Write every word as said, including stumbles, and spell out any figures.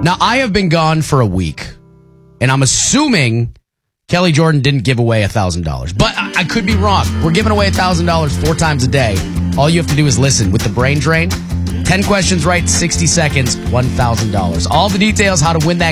Now, I have been gone for a week, and I'm assuming Kelly Jordan didn't give away one thousand dollars. But I, I could be wrong. We're giving away one thousand dollars four times a day. All you have to do is listen with the brain drain. ten questions right, sixty seconds, one thousand dollars. All the details, how to win that